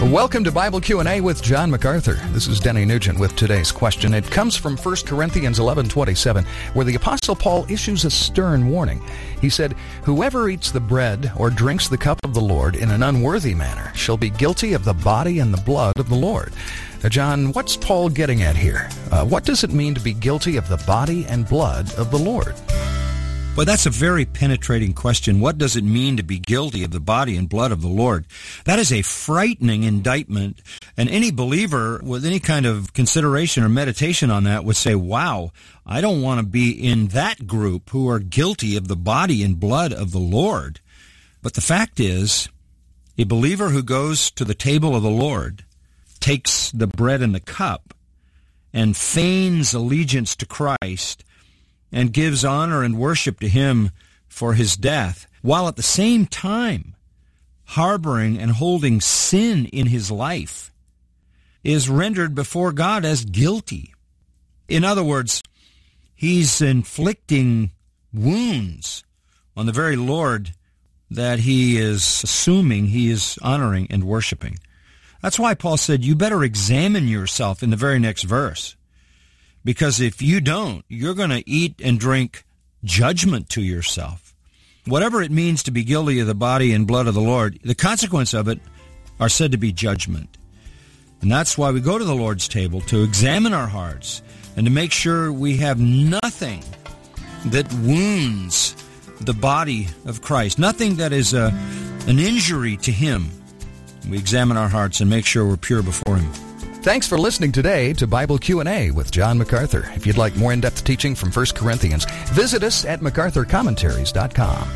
Welcome to Bible Q&A with John MacArthur. This is Denny Nugent with today's question. It comes from 1 Corinthians 11:27, where the Apostle Paul issues a stern warning. He said, "Whoever eats the bread or drinks the cup of the Lord in an unworthy manner shall be guilty of the body and the blood of the Lord." Now, John, what's Paul getting at here? What does it mean to be guilty of the body and blood of the Lord? Well, that's a very penetrating question. What does it mean to be guilty of the body and blood of the Lord? That is a frightening indictment, and any believer with any kind of consideration or meditation on that would say, wow, I don't want to be in that group who are guilty of the body and blood of the Lord. But the fact is, a believer who goes to the table of the Lord, takes the bread and the cup, and feigns allegiance to Christ, and gives honor and worship to him for his death, while at the same time harboring and holding sin in his life, is rendered before God as guilty. In other words, he's inflicting wounds on the very Lord that he is assuming he is honoring and worshiping. That's why Paul said, you better examine yourself in the very next verse. Because if you don't, you're going to eat and drink judgment to yourself. Whatever it means to be guilty of the body and blood of the Lord, the consequence of it are said to be judgment. And that's why we go to the Lord's table, to examine our hearts and to make sure we have nothing that wounds the body of Christ, nothing that is an injury to him. We examine our hearts and make sure we're pure before him. Thanks for listening today to Bible Q&A with John MacArthur. If you'd like more in-depth teaching from 1 Corinthians, visit us at MacArthurCommentaries.com.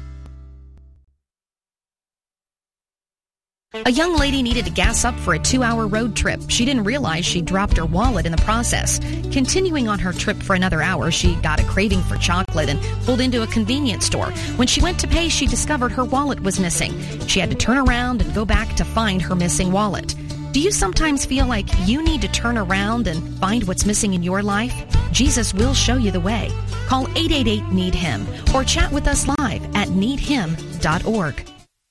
A young lady needed to gas up for a 2-hour road trip. She didn't realize she dropped her wallet in the process. Continuing on her trip for another hour, she got a craving for chocolate and pulled into a convenience store. When she went to pay, she discovered her wallet was missing. She had to turn around and go back to find her missing wallet. Do you sometimes feel like you need to turn around and find what's missing in your life? Jesus will show you the way. Call 888-NEED-HIM or chat with us live at needhim.org.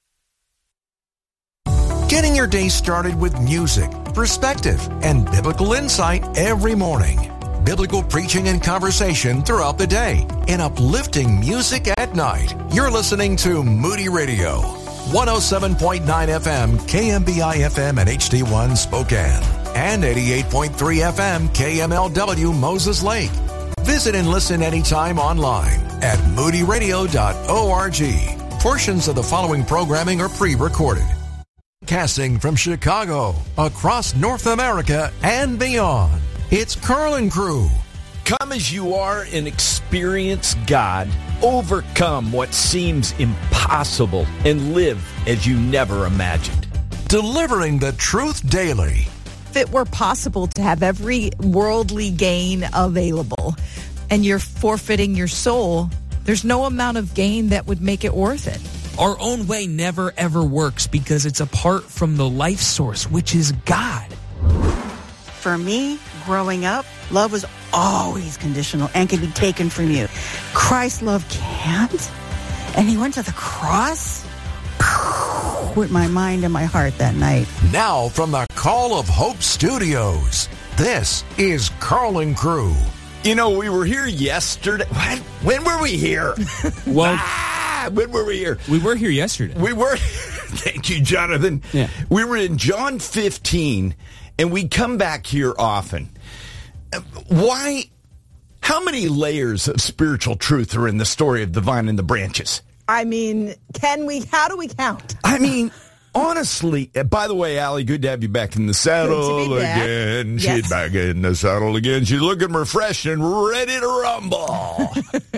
Getting your day started with music, perspective, and biblical insight every morning. Biblical preaching and conversation throughout the day, and uplifting music at night. You're listening to Moody Radio, 107.9 FM, KMBI-FM and HD1 Spokane, and 88.3 FM, KMLW Moses Lake. Visit and listen anytime online at moodyradio.org. Portions of the following programming are pre-recorded. Casting from Chicago, across North America and beyond, it's Carl and Crew. Come as you are and experience God. Overcome what seems impossible and live as you never imagined. Delivering the truth daily. If it were possible to have every worldly gain available and you're forfeiting your soul, there's no amount of gain that would make it worth it. Our own way never, ever works because it's apart from the life source, which is God. For me, growing up, love was always conditional and can be taken from you. Christ's love can't. And he went to the cross with my mind and my heart that night. Now from the Call of Hope Studios, this is Carl and Crew. You know, we were here yesterday. What? When were we here? Well, when were we here? We were here yesterday. We were. Thank you, Jonathan. Yeah. We were in John 15, and we come back here often. Why? How many layers of spiritual truth are in the story of the vine and the branches? I mean, how do we count? I mean, honestly, by the way, Allie, good to have you back in the saddle Good to be back. again. Yes. She's back in the saddle again. She's looking refreshed and ready to rumble.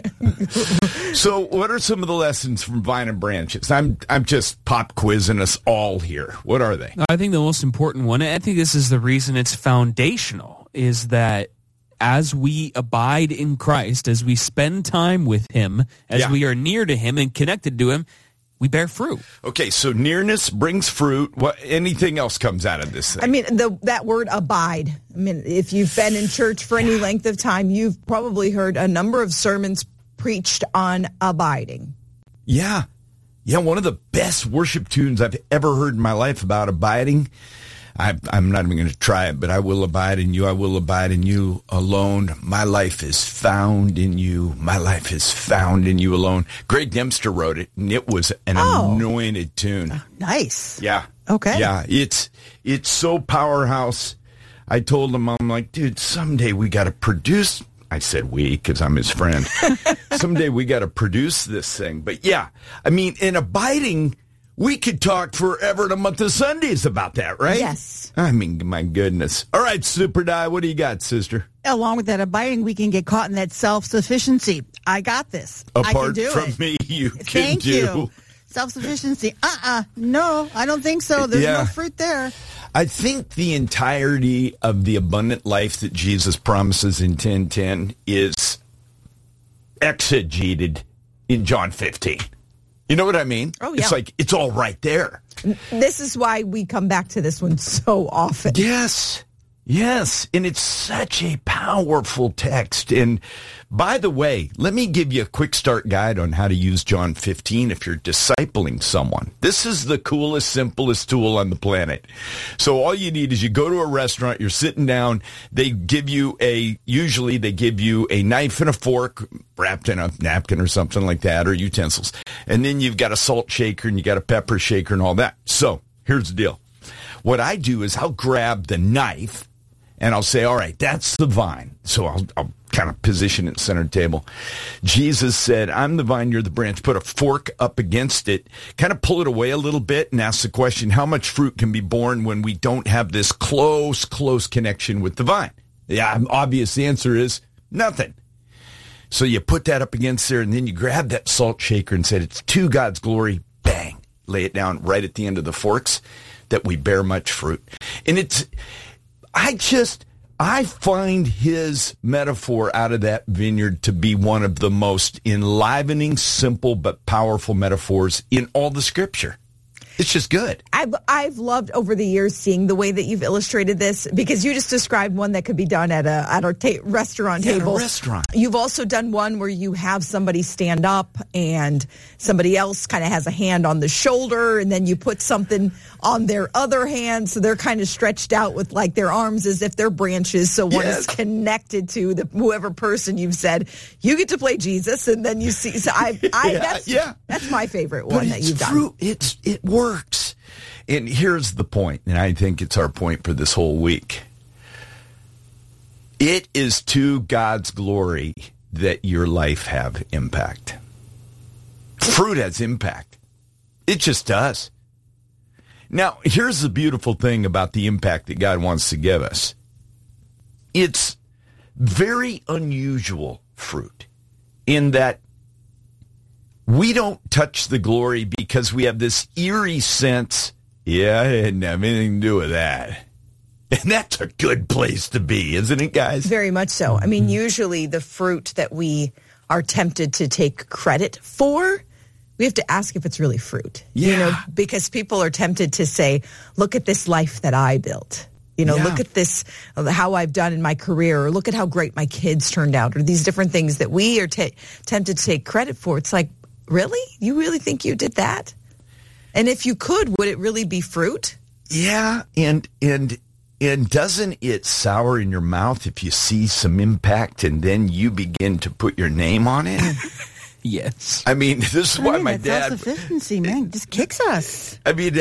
So what are some of the lessons from Vine and Branches? I'm just pop quizzing us all here. What are they? I think the most important one, I think this is the reason it's foundational, is that as we abide in Christ, as we spend time with him, as we are near to him and connected to him, we bear fruit. Okay, so nearness brings fruit. What? Anything else comes out of this thing? I mean, that word abide. I mean, if you've been in church for any length of time, you've probably heard a number of sermons preached on abiding. Yeah. Yeah, one of the best worship tunes I've ever heard in my life about abiding. I'm not even going to try it, but I will abide in you. I will abide in you alone. My life is found in you. My life is found in you alone. Greg Dempster wrote it, and it was an anointed tune. Nice. Yeah. Okay. Yeah, it's so powerhouse. I told him, I'm like, dude, someday we got to produce. I said we because I'm his friend. Someday we got to produce this thing. But yeah, I mean, in abiding, we could talk forever in a month of Sundays about that, right? Yes. I mean, my goodness. All right, Super Di, what do you got, sister? Along with that abiding, we can get caught in that self-sufficiency. I got this. I can Apart do from it. me, you can Thank do. you. Self-sufficiency. No, I don't think so. There's no fruit there. I think the entirety of the abundant life that Jesus promises in 10:10 is exegeted in John 15. You know what I mean? Oh, yeah. It's like, it's all right there. This is why we come back to this one so often. Yes. Yes. And it's such a powerful text. And by the way, let me give you a quick start guide on how to use John 15 if you're discipling someone. This is the coolest, simplest tool on the planet. So all you need is you go to a restaurant, you're sitting down, usually they give you a knife and a fork wrapped in a napkin or something like that, or utensils. And then you've got a salt shaker and you got a pepper shaker and all that. So here's the deal. What I do is I'll grab the knife and I'll say, all right, that's the vine. So I'll kind of position it center table. Jesus said, I'm the vine, you're the branch. Put a fork up against it, kind of pull it away a little bit and ask the question, how much fruit can be born when we don't have this close connection with the vine? The obvious answer is nothing. So you put that up against there and then you grab that salt shaker and said, it's to God's glory, bang, lay it down right at the end of the forks that we bear much fruit. And I find his metaphor out of that vineyard to be one of the most enlivening, simple, but powerful metaphors in all the scripture. It's just good. I've loved over the years seeing the way that you've illustrated this, because you just described one that could be done at a restaurant table. At a restaurant. You've also done one where you have somebody stand up and somebody else kind of has a hand on the shoulder, and then you put something on their other hand, so they're kind of stretched out with like their arms as if they're branches. So one is connected to whoever person you've said you get to play Jesus, and then you see. So that's my favorite one that you've done. It works. And here's the point, and I think it's our point for this whole week. It is to God's glory that your life have impact. Fruit has impact. It just does. Now, here's the beautiful thing about the impact that God wants to give us. It's very unusual fruit in that we don't touch the glory because we have this eerie sense, I didn't have anything to do with that. And that's a good place to be, isn't it, guys? Very much so. I mean, usually the fruit that we are tempted to take credit for, we have to ask if it's really fruit. Yeah. Because people are tempted to say, look at this life that I built. Look at this, how I've done in my career, or look at how great my kids turned out, or these different things that we are tempted to take credit for. It's like, really? You really think you did that? And if you could, would it really be fruit? Yeah, and doesn't it sour in your mouth if you see some impact and then you begin to put your name on it? Yes. I mean, this is why my dad... Self-sufficiency, man, just kicks us. I mean,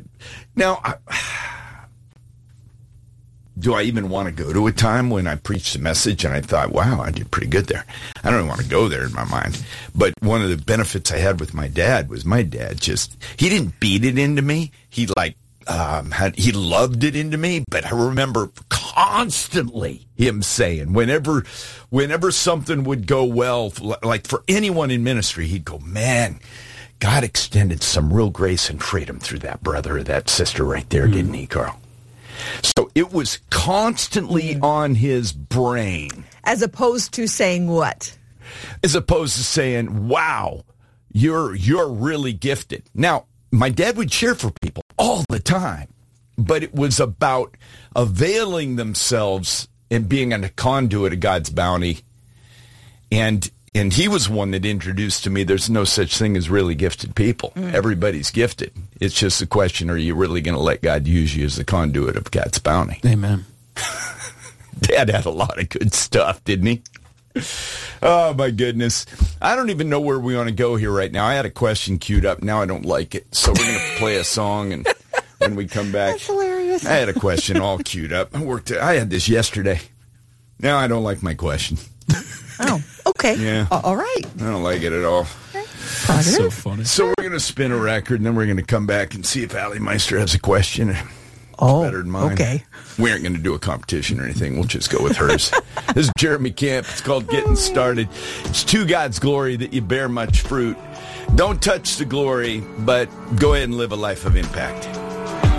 do I even want to go to a time when I preached a message and I thought, wow, I did pretty good there? I don't even want to go there in my mind. But one of the benefits I had with my dad was my dad he didn't beat it into me. He he loved it into me, but I remember constantly him saying, whenever something would go well, like for anyone in ministry, he'd go, man, God extended some real grace and freedom through that brother or that sister right there, didn't he, Carl? So it was constantly on his brain. As opposed to saying what? As opposed to saying, wow, you're really gifted. Now, my dad would cheer for people all the time, but it was about availing themselves and being a conduit of God's bounty. And And he was one that introduced to me there's no such thing as really gifted people. Everybody's gifted. It's just a question, are you really going to let God use you as the conduit of God's bounty? Amen. Dad had a lot of good stuff, didn't he? Oh, my goodness. I don't even know where we want to go here right now. I had a question queued up. Now I don't like it. So we're going to play a song, and when we come back. That's hilarious. I had a question all queued up. I had this yesterday. Now I don't like my question. Oh, okay. Yeah. All right. I don't like it at all. That's so funny. So we're going to spin a record, and then we're going to come back and see if Allie Meister has a question. Oh, better than mine. okay. We aren't going to do a competition or anything. We'll just go with hers. This is Jeremy Camp. It's called Getting Started. It's to God's glory that you bear much fruit. Don't touch the glory, but go ahead and live a life of impact.